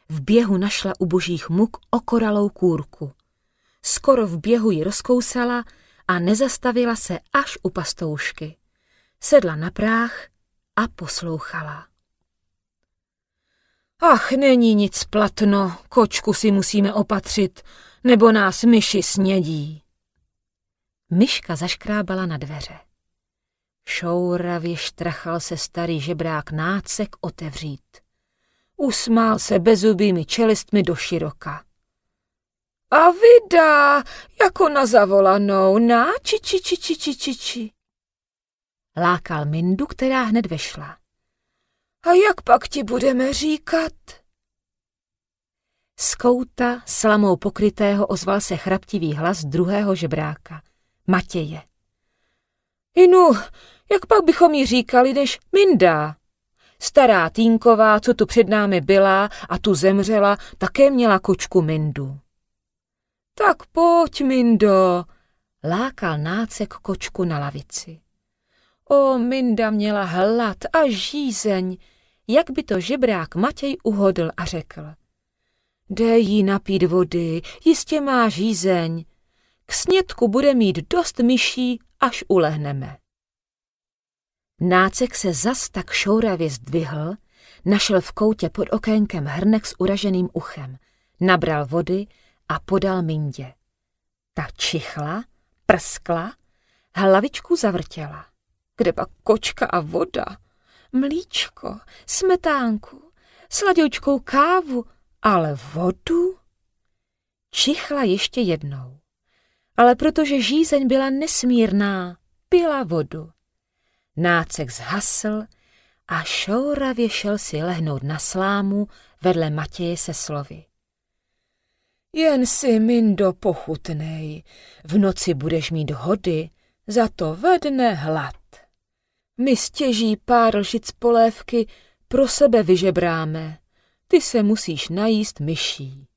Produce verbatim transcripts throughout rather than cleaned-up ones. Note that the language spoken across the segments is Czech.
V běhu našla u božích muk okoralou kůrku. Skoro v běhu ji rozkousala a nezastavila se až u pastoušky. Sedla na práh a poslouchala. Ach, není nic platno, kočku si musíme opatřit, nebo nás myši snědí. Myška zaškrábala na dveře. Šouravě štrachal se starý žebrák Nácek otevřít. Usmál se bezubými čelistmi doširoka. A vydá, jako na zavolanou, na či či či či či či či. Lákal Mindu, která hned vešla. A jak pak ti budeme říkat? Z kouta slamou pokrytého ozval se chraptivý hlas druhého žebráka, Matěje. Inu, jak pak bychom jí říkali, než Minda? Stará Týnková, co tu před námi byla a tu zemřela, také měla kočku Mindu. Tak pojď, Mindo, lákal Nácek kočku na lavici. O, Minda měla hlad a žízeň, jak by to žebrák Matěj uhodl a řekl. Dej jí napít vody, jistě má žízeň. K snědku bude mít dost myší, až ulehneme. Nácek se zas tak šouravě zdvihl, našel v koutě pod okénkem hrnek s uraženým uchem, nabral vody a podal Mindě. Ta čichla, prskla, hlavičku zavrtěla. Kde pak kočka a voda, mlíčko, smetánku, sladoučkou kávu, ale vodu? Čichla ještě jednou, ale protože žízeň byla nesmírná, pila vodu. Nácek zhasl a šouravě šel si lehnout na slámu vedle Matěje se slovy. Jen si, Mindo, pochutnej, v noci budeš mít hody, za to ve dne hlad. My stěží pár lžic polévky pro sebe vyžebráme, ty se musíš najíst myší.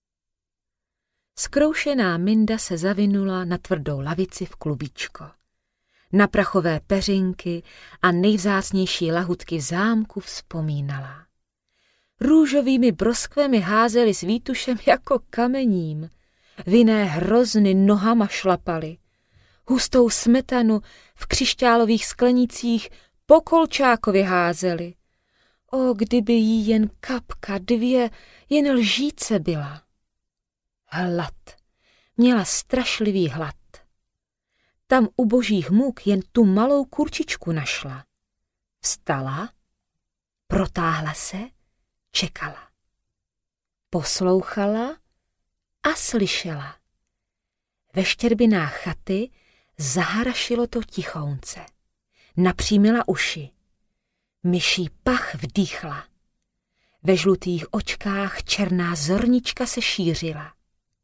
Zkroušená Minda se zavinula na tvrdou lavici v klubíčko. Na prachové peřinky a nejvzácnější lahutky v zámku vzpomínala. Růžovými broskvemi házeli s výtušem jako kamením, vinné hrozny nohama šlapali, hustou smetanu v křišťálových sklenicích po Kolčákově házeli. O, kdyby jí jen kapka, dvě, jen lžíce byla. Hlad. Měla strašlivý hlad. Tam u božích muk jen tu malou kurčičku našla. Vstala, protáhla se, čekala. Poslouchala a slyšela. Ve štěrbinách chaty zaharašilo to tichounce. Napřímila uši. Myší pach vdýchla. Ve žlutých očkách černá zornička se šířila.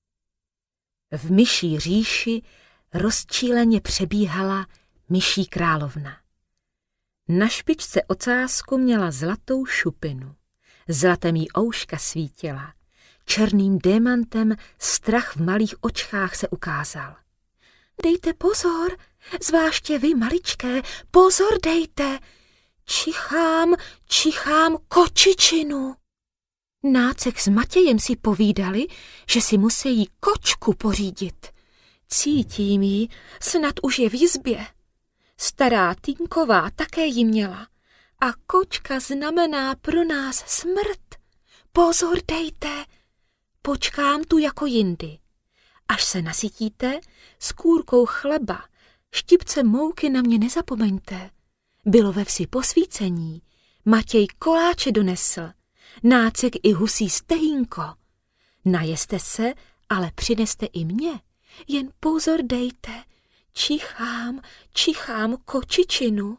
V myší říši rozčíleně přebíhala myší královna. Na špičce ocásku měla zlatou šupinu. Zlatem jí ouška svítila. Černým démantem strach v malých očkách se ukázal. Dejte pozor, zvláště vy, maličké, pozor dejte. Čichám, čichám kočičinu. Nácek s Matějem si povídali, že si musí kočku pořídit. Cítím ji, snad už je v jizbě. Stará Týnková také ji měla. A kočka znamená pro nás smrt. Pozor dejte, počkám tu jako jindy. Až se nasytíte, s kůrkou chleba, štipce mouky na mě nezapomeňte. Bylo ve vsi posvícení, Matěj koláče donesl, Nácek i husí stehínko. Najeste se, ale přineste i mě, jen pozor dejte, čichám, čichám kočičinu.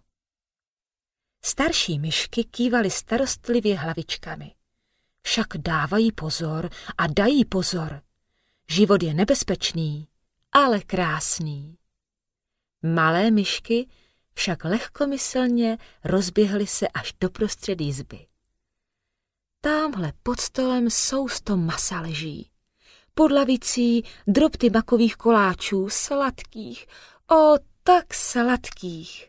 Starší myšky kývaly starostlivě hlavičkami. Však dávají pozor a dají pozor. Život je nebezpečný, ale krásný. Malé myšky však lehkomyslně rozběhly se až do prostřed jizby. Támhle pod stolem sousto masa leží. Pod lavicí drobty makových koláčů, sladkých, o tak sladkých.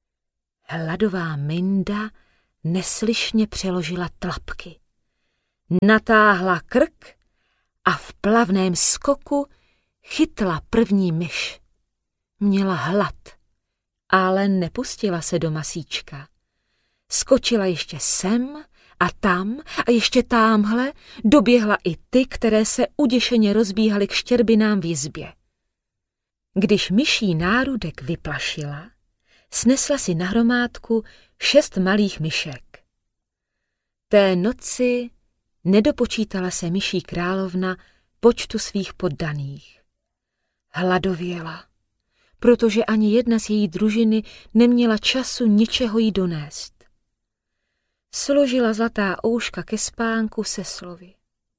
Hladová Minda neslyšně přeložila tlapky. natáhla krk a v plavném skoku chytla první myš. Měla hlad, ale nepustila se do masíčka. Skočila ještě sem a tam a ještě támhle, doběhla i ty, které se uděšeně rozbíhaly k štěrbinám v jizbě. Když myší nárudek vyplašila, snesla si na hromádku šest malých myšek. Té noci nedopočítala se myší královna počtu svých poddaných. Hladověla, protože ani jedna z její družiny neměla času ničeho jí donést. Složila zlatá ouška ke spánku se slovy.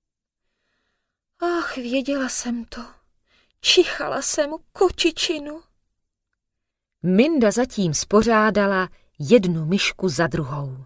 Ach, věděla jsem to, čichala jsem kočičinu. Minda zatím spořádala jednu myšku za druhou.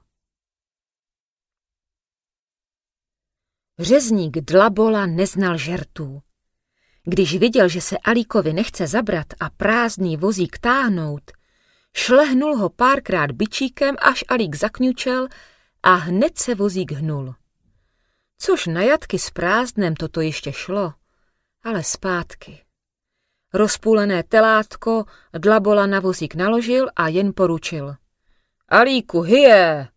Řezník Dlabola neznal žertů. Když viděl, že se Alíkovi nechce zabrat a prázdný vozík táhnout, šlehnul ho párkrát bičíkem, až Alík zakňučel a hned se vozík hnul. Což na jatky s prázdnem toto ještě šlo, ale zpátky. Rozpůlené telátko Dlabola na vozík naložil a jen poručil. Alíku, hyje!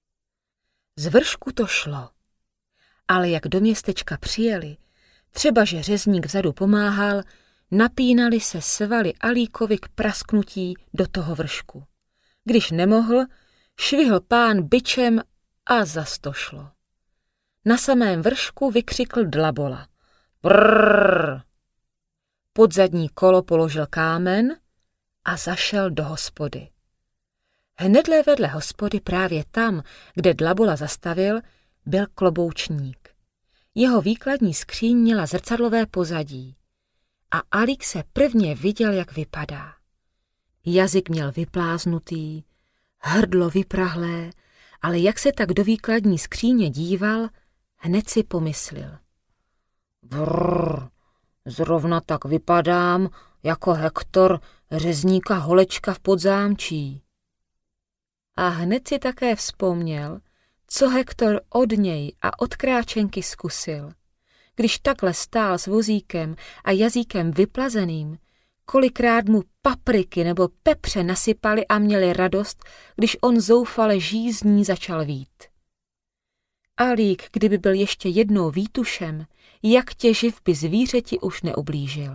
Z vršku to šlo. Ale jak do městečka přijeli, třeba že řezník vzadu pomáhal, napínali se svaly Alíkovi k prasknutí do toho vršku. Když nemohl, švihl pán bičem a zas to šlo. Na samém vršku vykřikl Dlabola. Brrrr! Pod zadní kolo položil kámen a zašel do hospody. Hnedle vedle hospody, právě tam, kde Dlabola zastavil, byl kloboučník. Jeho výkladní skříň měla zrcadlové pozadí a Alík se prvně viděl, jak vypadá. Jazyk měl vypláznutý, hrdlo vyprahlé, ale jak se tak do výkladní skříně díval, hned si pomyslil. Brrr, zrovna tak vypadám jako Hektor, řezníka Holečka v Podzámčí. A hned si také vzpomněl, co Hektor od něj a od kráčenky zkusil. Když takhle stál s vozíkem a jazykem vyplazeným, kolikrát mu papriky nebo pepře nasypali a měli radost, když on zoufale žízní začal vít. Alík, kdyby byl ještě jednou výtušem, jak těživ by zvířeti už neublížil.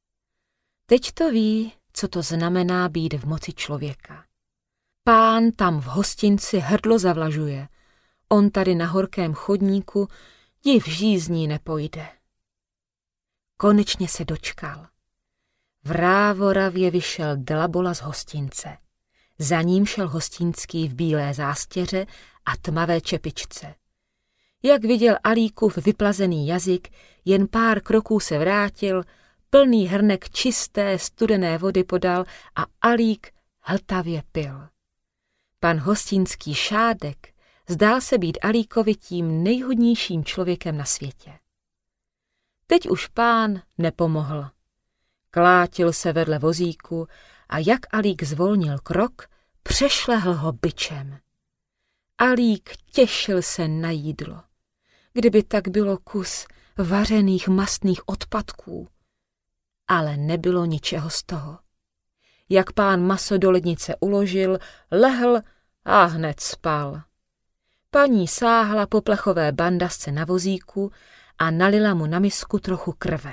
Teď to ví, co to znamená být v moci člověka. Pán tam v hostinci hrdlo zavlažuje, on tady na horkém chodníku div žízní nepojde. Konečně se dočkal. Vrávoravě vyšel Dlabola z hostince. Za ním šel hostinský v bílé zástěře a tmavé čepičce. Jak viděl Alíkův vyplazený jazyk, jen pár kroků se vrátil, plný hrnek čisté studené vody podal a Alík hltavě pil. Pan hostinský Šádek zdál se být Alíkovi tím nejhodnějším člověkem na světě. Teď už pán nepomohl. Klátil se vedle vozíku a jak Alík zvolnil krok, přešlehl ho bičem. Alík těšil se na jídlo. Kdyby tak bylo kus vařených mastných odpadků. Ale nebylo ničeho z toho. Jak pán maso do lednice uložil, lehl a hned spal. Paní sáhla po plechové bandasce na vozíku a nalila mu na misku trochu krve.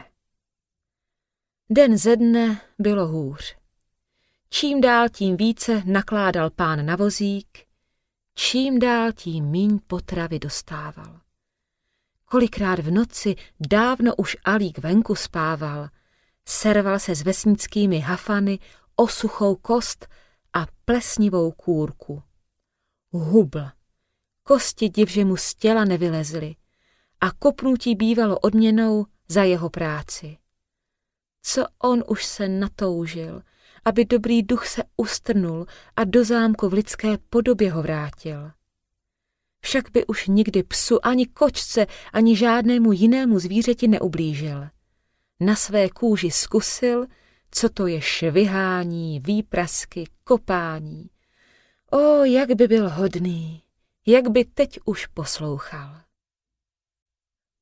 Den ze dne bylo hůř. Čím dál tím více nakládal pán na vozík, čím dál tím míň potravy dostával. Kolikrát v noci dávno už Alík venku spával, serval se s vesnickými hafany o suchou kost a plesnivou kůrku. Hubl. Kosti divže mu z těla nevylezly a kopnutí bývalo odměnou za jeho práci. Co on už se natoužil, aby dobrý duch se ustrnul a do zámku v lidské podobě ho vrátil. Však by už nikdy psu, ani kočce, ani žádnému jinému zvířeti neublížil. Na své kůži zkusil, co to je švihání, výprasky, kopání. O, jak by byl hodný, jak by teď už poslouchal.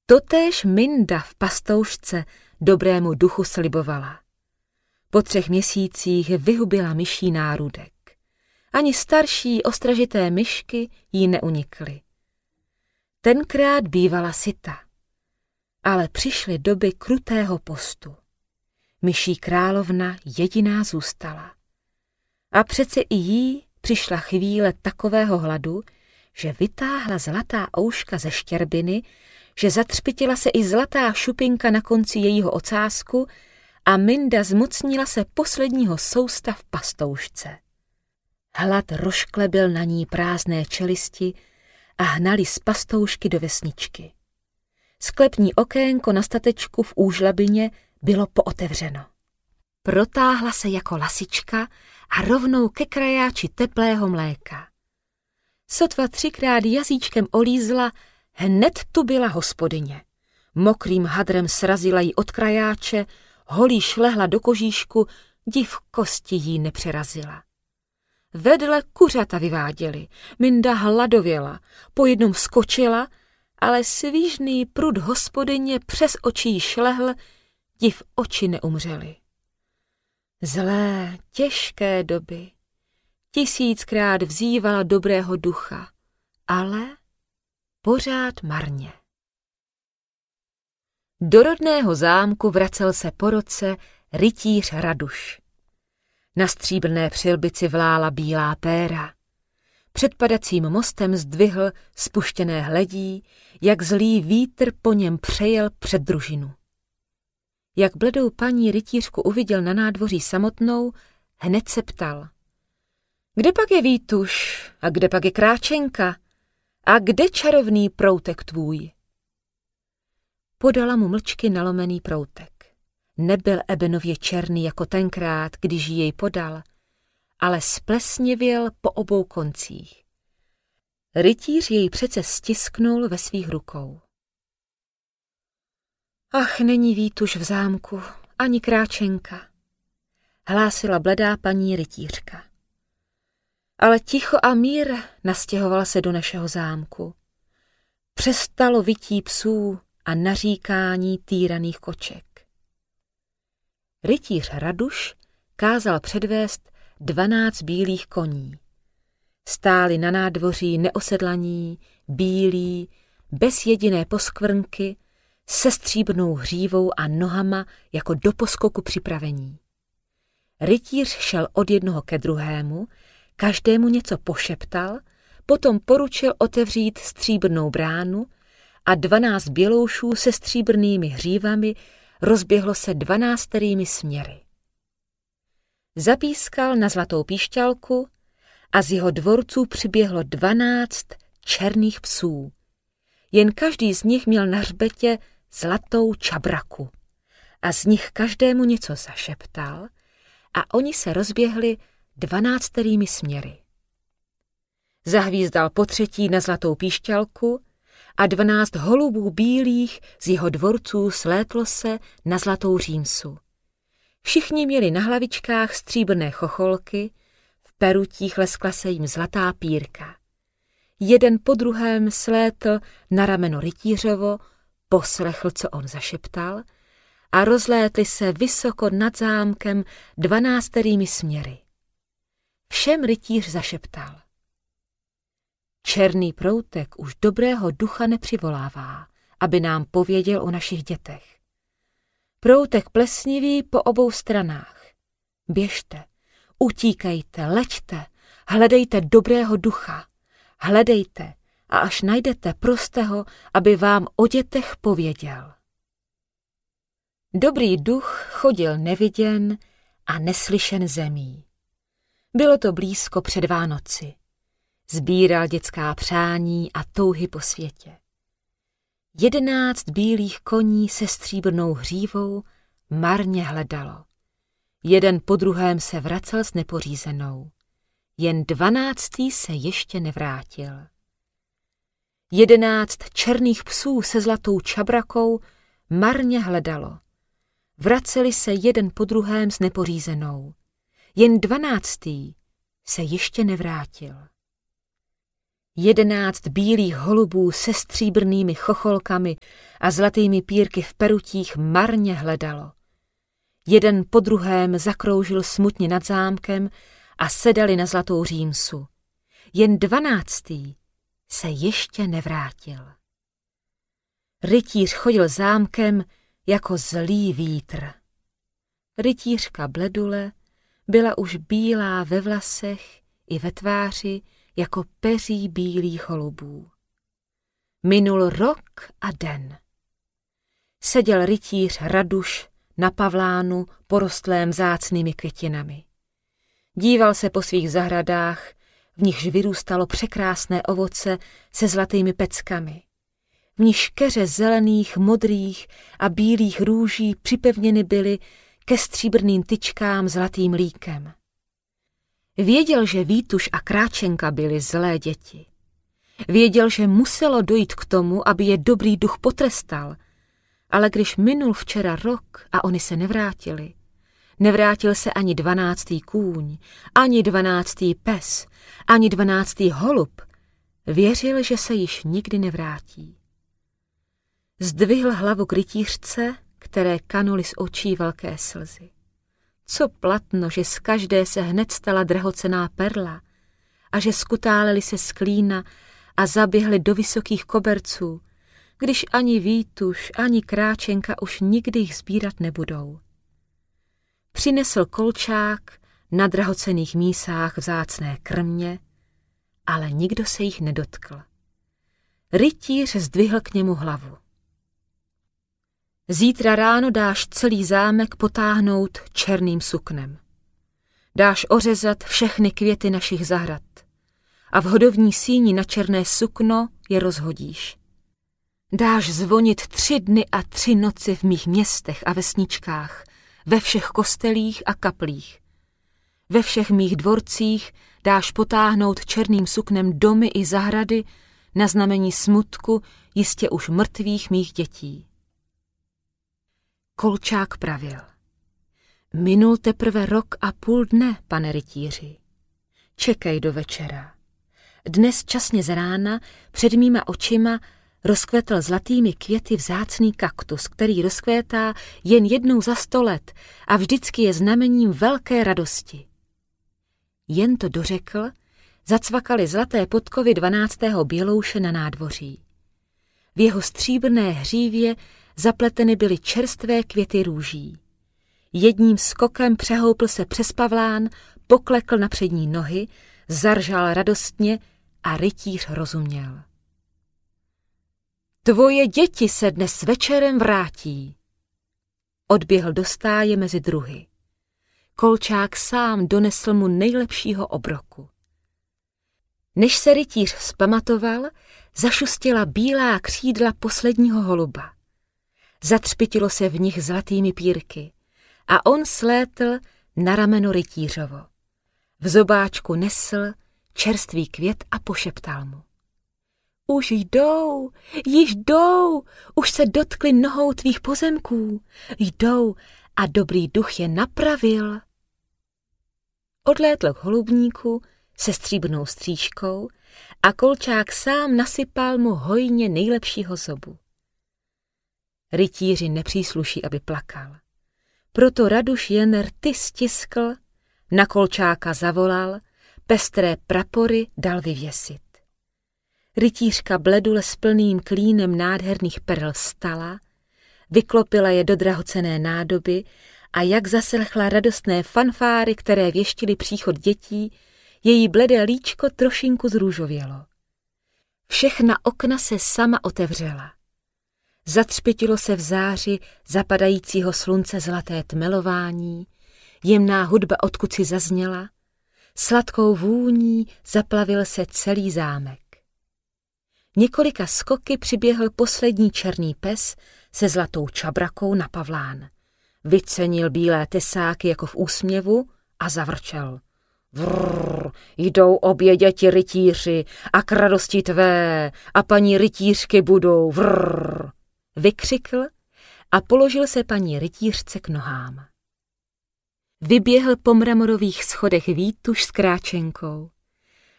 Totéž Minda v pastoušce dobrému duchu slibovala. Po třech měsících vyhubila myší nárůdek. Ani starší ostražité myšky jí neunikly. Tenkrát bývala syta, ale přišly doby krutého postu. Myší královna jediná zůstala. A přece i jí přišla chvíle takového hladu, že vytáhla zlatá ouška ze štěrbiny, že zatřpitila se i zlatá šupinka na konci jejího ocásku a Minda zmocnila se posledního sousta v pastoušce. Hlad rozklebil na ní prázdné čelisti a hnali z pastoušky do vesničky. Sklepní okénko na statečku v úžlabině bylo pootevřeno. Protáhla se jako lasička a rovnou ke krajáči teplého mléka. Sotva třikrát jazyčkem olízla, hned tu byla hospodyně. Mokrým hadrem srazila jí od krajáče, holí šlehla do kožíšku, div kosti jí nepřerazila. Vedle kuřata vyváděli, Minda hladověla, po jednom skočila, ale svížný prud hospodyně přes oči jí šlehl, div oči neumřely. Zlé, těžké doby. Tisíckrát vzývala dobrého ducha, ale pořád marně. Do rodného zámku vracel se po roce rytíř Raduš. Na stříbrné přilbici vlála bílá péra. Před padacím mostem zdvihl spuštěné hledí, jak zlý vítr po něm přejel před družinu. Jak bledou paní rytířku uviděl na nádvoří samotnou, hned se ptal. Kde pak je Vítuš a kde pak je Kráčenka a kde čarovný proutek tvůj? Podala mu mlčky nalomený proutek. Nebyl ebenově černý jako tenkrát, když ji jej podal, ale splesnivěl po obou koncích. Rytíř jej přece stisknul ve svých rukou. Ach, není Vítuš v zámku, ani Kráčenka, hlásila bledá paní rytířka. Ale ticho a mír nastěhoval se do našeho zámku. Přestalo vytí psů a naříkání týraných koček. Rytíř Raduš kázal předvést dvanáct bílých koní. Stáli na nádvoří neosedlaní, bílí, bez jediné poskvrnky, se stříbrnou hřívou a nohama jako do poskoku připravení. Rytíř šel od jednoho ke druhému, každému něco pošeptal, potom poručil otevřít stříbrnou bránu a dvanáct běloušů se stříbrnými hřívami rozběhlo se dvanácterými směry. Zapískal na zlatou píšťalku a z jeho dvorců přiběhlo dvanáct černých psů. Jen každý z nich měl na hřbetě zlatou čabraku a z nich každému něco zašeptal a oni se rozběhli dvanácterými směry. Zahvízdal potřetí na zlatou píšťalku a dvanáct holubů bílých z jeho dvorců slétlo se na zlatou římsu. Všichni měli na hlavičkách stříbrné chocholky, v perutích leskla se jim zlatá pírka. Jeden po druhém slétl na rameno rytířovo, poslechl, co on zašeptal, a rozlétli se vysoko nad zámkem dvanácterými směry. Všem rytíř zašeptal. Černý proutek už dobrého ducha nepřivolává, aby nám pověděl o našich dětech. Proutek plesnivý po obou stranách. Běžte, utíkejte, leďte, hledejte dobrého ducha, hledejte a až najdete prostého, aby vám o dětech pověděl. Dobrý duch chodil neviděn a neslyšen zemí. Bylo to blízko před Vánoci. Sbíral dětská přání a touhy po světě. Jedenáct bílých koní se stříbrnou hřívou marně hledalo. Jeden po druhém se vracel s nepořízenou. Jen dvanáctý se ještě nevrátil. Jedenáct černých psů se zlatou čabrakou marně hledalo. Vraceli se jeden po druhém s nepořízenou. Jen dvanáctý se ještě nevrátil. Jedenáct bílých holubů se stříbrnými chocholkami a zlatými pírky v perutích marně hledalo. Jeden po druhém zakroužil smutně nad zámkem a sedali na zlatou římsu. Jen dvanáctý se ještě nevrátil. Rytíř chodil zámkem jako zlý vítr. Rytířka Bledule byla už bílá ve vlasech i ve tváři jako peří bílých holubů. Minul rok a den. Seděl rytíř Raduš na pavlánu porostlém vzácnými květinami. Díval se po svých zahradách, v nichž vyrůstalo překrásné ovoce se zlatými peckami. V nichž keře zelených, modrých a bílých růží připevněny byly ke stříbrným tyčkám zlatým líkem. Věděl, že Vítuš a Kráčenka byly zlé děti. Věděl, že muselo dojít k tomu, aby je dobrý duch potrestal, ale když minul včera rok a oni se nevrátili, nevrátil se ani dvanáctý kůň, ani dvanáctý pes, ani dvanáctý holub, věřil, že se již nikdy nevrátí. Zdvihl hlavu k rytířce, které kanuly z očí velké slzy. Co platno, že z každé se hned stala drahocenná perla a že skutáleli se z klína a zaběhli do vysokých koberců, když ani Vítuš, ani Kráčenka už nikdy jich sbírat nebudou. Přinesl kolčák na drahocenných mísách vzácné krmě, ale nikdo se jich nedotkl. Rytíř zdvihl k němu hlavu. Zítra ráno dáš celý zámek potáhnout černým suknem. Dáš ořezat všechny květy našich zahrad a v hodovní síni na černé sukno je rozhodíš. Dáš zvonit tři dny a tři noci v mých městech a vesničkách, ve všech kostelích a kaplích. Ve všech mých dvorcích dáš potáhnout černým suknem domy i zahrady na znamení smutku jistě už mrtvých mých dětí. Kolčák pravil. Minul teprve rok a půl dne, pane rytíři. Čekej do večera. Dnes časně z rána před mýma očima rozkvetl zlatými květy vzácný kaktus, který rozkvétá jen jednou za sto let a vždycky je znamením velké radosti. Jen to dořekl, zacvakaly zlaté podkovy dvanáctého bělouše na nádvoří. V jeho stříbrné hřívě zapleteny byly čerstvé květy růží. Jedním skokem přehoupl se přes pavlán, poklekl na přední nohy, zaržal radostně a rytíř rozuměl. Tvoje děti se dnes večerem vrátí. Odběhl do stáje mezi druhy. Kolčák sám donesl mu nejlepšího obroku. Než se rytíř vzpamatoval, zašustěla bílá křídla posledního holuba. Zatřpitilo se v nich zlatými pírky a on slétl na rameno rytířovo. V zobáčku nesl čerstvý květ a pošeptal mu. Už jdou, již jdou, už se dotkli nohou tvých pozemků, jdou a dobrý duch je napravil. Odlétl k holubníku se stříbrnou střížkou a Kolčák sám nasypal mu hojně nejlepšího zobu. Rytíři nepřísluší, aby plakal. Proto Raduš jen rty stiskl, na Kolčáka zavolal, pestré prapory dal vyvěsit. Rytířka Bledule s plným klínem nádherných perl vstala, vyklopila je do drahocenné nádoby a jak zaslechla radostné fanfáry, které věštily příchod dětí, její bledé líčko trošinku zrůžovělo. Všechna okna se sama otevřela. Zatřpitilo se v záři zapadajícího slunce zlaté tmelování, jemná hudba odkud si zazněla, sladkou vůní zaplavil se celý zámek. Několika skoky přiběhl poslední černý pes se zlatou čabrakou na pavlán. Vycenil bílé tesáky jako v úsměvu a zavrčel. Vrr, jdou obě děti rytíři a k radosti tvé a paní rytířky budou vrr. Vykřikl a položil se paní rytířce k nohám. Vyběhl po mramorových schodech Vítuš s Kráčenkou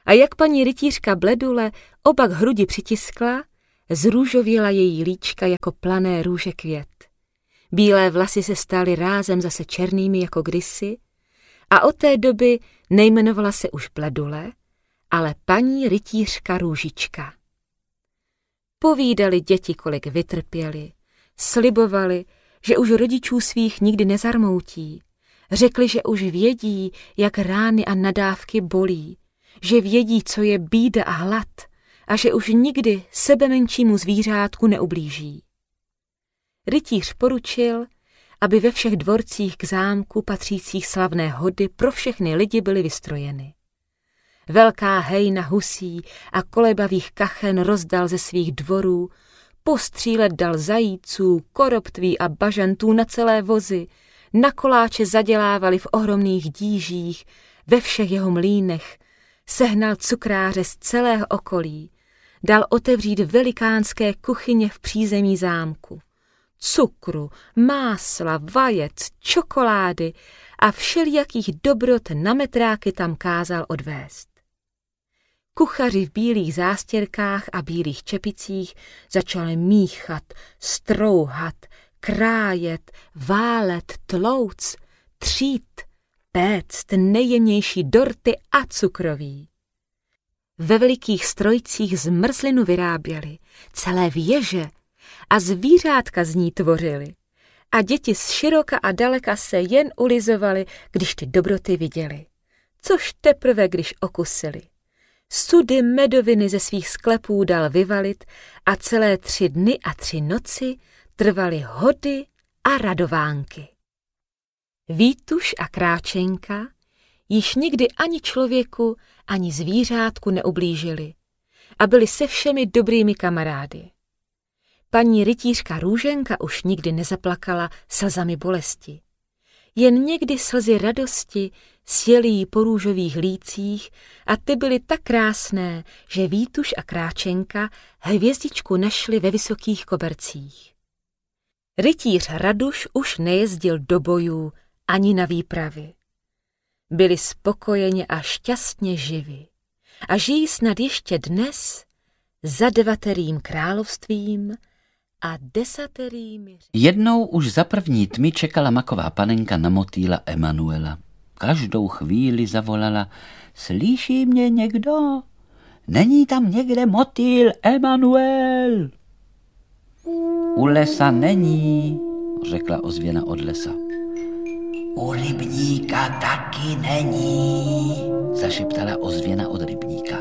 A jak paní rytířka Bledule oba k hrudi přitiskla, zrůžověla její líčka jako plané růže květ. Bílé vlasy se staly rázem zase černými jako kdysi a od té doby nejmenovala se už Bledule, ale paní rytířka Růžička. Povídali děti, kolik vytrpěli, slibovali, že už rodičů svých nikdy nezarmoutí, řekli, že už vědí, jak rány a nadávky bolí, že vědí, co je bída a hlad a že už nikdy sebemenšímu zvířátku neublíží. Rytíř poručil, aby ve všech dvorcích k zámku patřících slavné hody pro všechny lidi byly vystrojeny. Velká hejna husí a kolebavých kachen rozdal ze svých dvorů, postřílet dal zajíců, koroptví a bažantů na celé vozy, na koláče zadělávali v ohromných dížích, ve všech jeho mlýnech, sehnal cukráře z celého okolí, dal otevřít velikánské kuchyně v přízemí zámku. Cukru, másla, vajec, čokolády a všelijakých dobrot na metráky tam kázal odvést. Kuchaři v bílých zástěrkách a bílých čepicích začali míchat, strouhat, krájet, válet, tlouc, třít, péct nejjemnější dorty a cukroví. Ve velikých strojcích zmrzlinu vyráběli, celé věže a zvířátka z ní tvořili. A děti z široka a daleka se jen ulizovali, když ty dobroty viděli. Což teprve, když okusili. Sudy medoviny ze svých sklepů dal vyvalit a celé tři dny a tři noci trvaly hody a radovánky. Vítuš a Kráčenka již nikdy ani člověku, ani zvířátku neublížili a byli se všemi dobrými kamarády. Paní rytířka Růženka už nikdy nezaplakala slzami bolesti. Jen někdy slzy radosti sjely jí po růžových lících a ty byly tak krásné, že Vítuš a Kráčenka hvězdičku našli ve vysokých kobercích. Rytíř Raduš už nejezdil do bojů ani na výpravy. Byli spokojeně a šťastně živi a žijí snad ještě dnes za devaterým královstvím a desaterými... Jednou už za první tmy čekala maková panenka na motýla Emanuela. Každou chvíli zavolala: Slyší mě někdo? Není tam někde motýl Emanuel? U lesa není, řekla ozvěna od lesa. U rybníka taky není, zašeptala ozvěna od rybníka.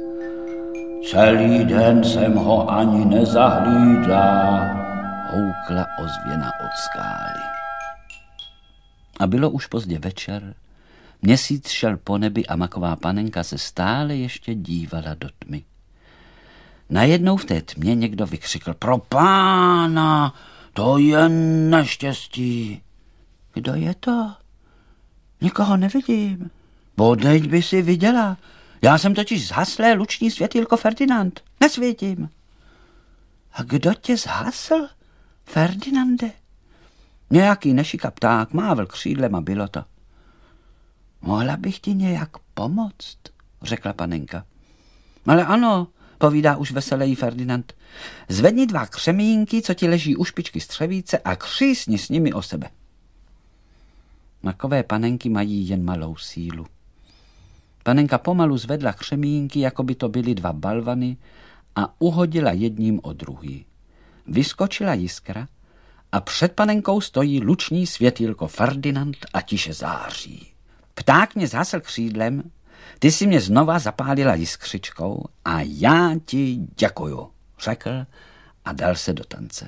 Celý den jsem ho ani nezahlídla, houkla ozvěna od skály. A bylo už pozdě večer, měsíc šel po nebi a maková panenka se stále ještě dívala do tmy. Najednou v té tmě někdo vykřikl: Pro pána, to je neštěstí. Kdo je to? Nikoho nevidím. Podeď by si viděla. Já jsem totiž zhaslé luční světýlko Ferdinand. Nesvítím. A kdo tě zhasl, Ferdinande? Nějaký nešika pták mával křídlem a bylo to. Mohla bych ti nějak pomoct, řekla panenka. Ale ano, povídá už veselejí Ferdinand. Zvedni dva křemínky, co ti leží u špičky střevíce, a křísni s nimi o sebe. Makové panenky mají jen malou sílu. Panenka pomalu zvedla křemínky, jako by to byly dva balvany, a uhodila jedním o druhý. Vyskočila jiskra a před panenkou stojí luční světýlko Ferdinand a tiše září. Pták mě zhasl křídlem, ty si mě znova zapálila jiskřičkou a já ti děkuju, řekl a dal se do tance.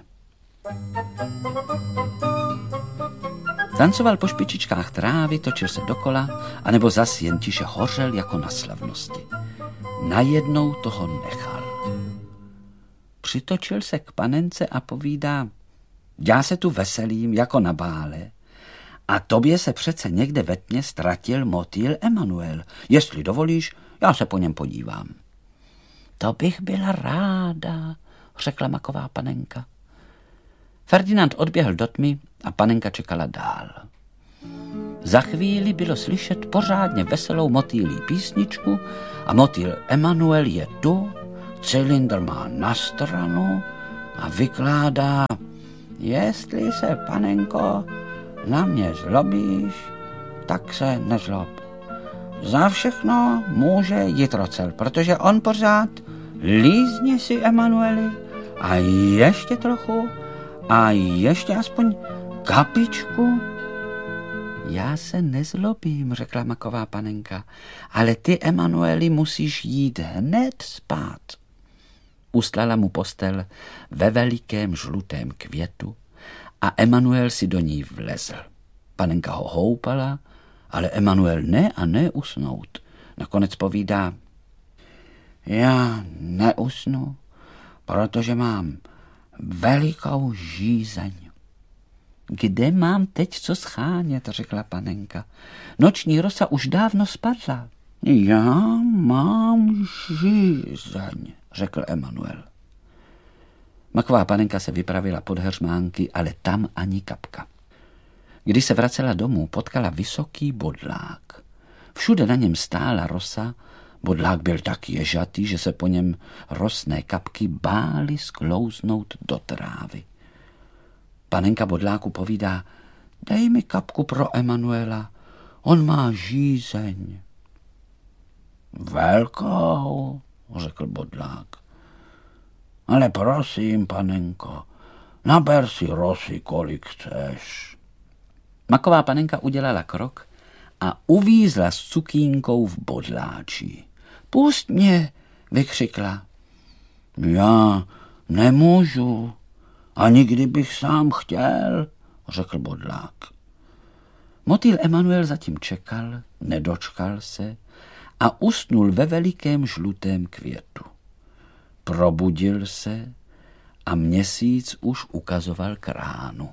Tancoval po špičičkách trávy, točil se dokola, anebo zas jen tiše hořel jako na slavnosti. Najednou toho nechal. Přitočil se k panence a povídá: Já se tu veselím jako na bále a tobě se přece někde ve tmě ztratil motýl Emanuel. Jestli dovolíš, já se po něm podívám. To bych byla ráda, řekla maková panenka. Ferdinand odběhl do tmy a panenka čekala dál. Za chvíli bylo slyšet pořádně veselou motýlí písničku a motýl Emanuel je tu, cylindr má na stranu a vykládá: jestli se, panenko, na mě zlobíš, tak se nezlob. Za všechno může Jitrocel, protože on pořád lízni si, Emanueli, a ještě trochu, a ještě aspoň kapičku. Já se nezlobím, řekla maková panenka, ale ty, Emanueli, musíš jít hned spát. Ustlala mu postel ve velikém žlutém květu a Emanuel si do ní vlezl. Panenka ho houpala, ale Emanuel ne a ne usnout. Nakonec povídá: já neusnu, protože mám velikou žízeň. Kde mám teď co schánět, řekla panenka. Noční rosa už dávno spadla. Já mám žízeň, řekl Emanuel. Maková panenka se vypravila pod heřmánky, ale tam ani kapka. Když se vracela domů, potkala vysoký bodlák. Všude na něm stála rosa, bodlák byl tak ježatý, že se po něm rosné kapky bály sklouznout do trávy. Panenka bodláku povídá: dej mi kapku pro Emanuela, on má žízeň. Velkou, řekl bodlák. Ale prosím, panenko, naber si rosy, kolik chceš. Maková panenka udělala krok a uvízla s cukínkou v bodláči. Pust mě, vykřikla. Já nemůžu, ani kdybych sám chtěl, řekl bodlák. Motýl Emanuel zatím čekal, nedočkal se a usnul ve velikém žlutém květu. Probudil se a měsíc už ukazoval k ránu.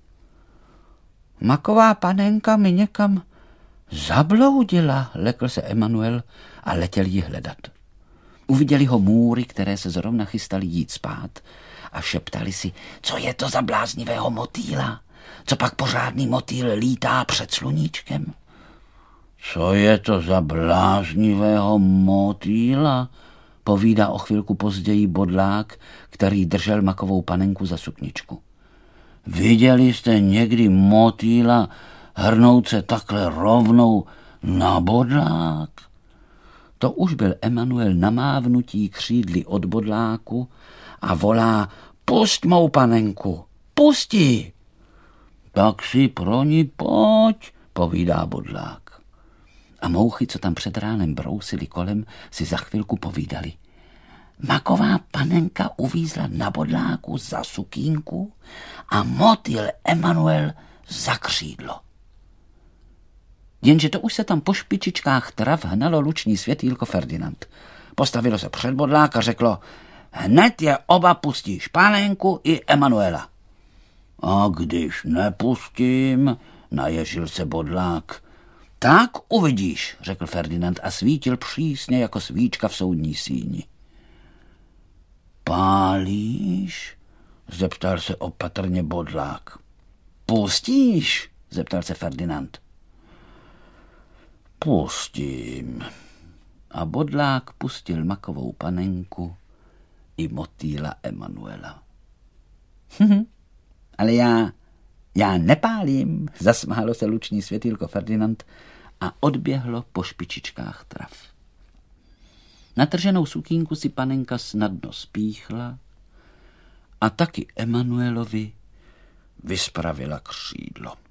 Maková panenka mi někam zabloudila, lekl se Emanuel a letěl ji hledat. Uviděli ho můry, které se zrovna chystali jít spát a šeptali si: co je to za bláznivého motýla? Co pak pořádný motýl lítá před sluníčkem? Co je to za bláznivého motýla? Povídá o chvilku později bodlák, který držel makovou panenku za sukničku. Viděli jste někdy motýla hrnout se takhle rovnou na bodlák? To už byl Emanuel na mávnutí křídly od bodláku a volá: pusť mou panenku, pusti! Tak si pro ní pojď, povídá bodlák. A mouchy, co tam před ránem brousili kolem, si za chvilku povídali: maková panenka uvízla na bodláku za sukínku a motýl Emanuel za křídlo. Jenže to už se tam po špičičkách trav hnalo luční světýlko Ferdinand. Postavilo se před bodlák a řeklo: hned je oba pustíš, panenku i Emanuela. A když nepustím, naježil se bodlák. Tak uvidíš, řekl Ferdinand a svítil přísně jako svíčka v soudní síni. Pálíš? Zeptal se opatrně bodlák. Pustíš? Zeptal se Ferdinand. Pustím. A bodlák pustil makovou panenku i motýla Emanuela. Ale já, já nepálím, zasmálo se luční světýlko Ferdinand a odběhlo po špičičkách trav. Natrženou sukínku si panenka snadno spíchla a taky Emanuelovi vyspravila křídlo.